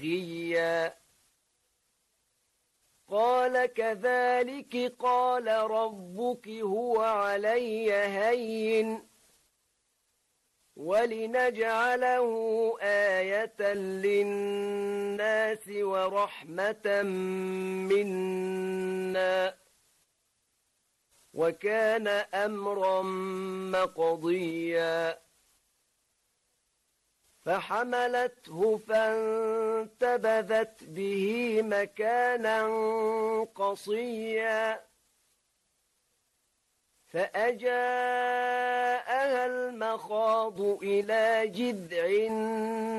جيا قال كذلك قال ربك هو علي هين ولنجعله آية للناس ورحمة منا وكان أمرا مقضيا فحملته فانتبذت به مكانا قصيا فأجاءها المخاض إلى جذع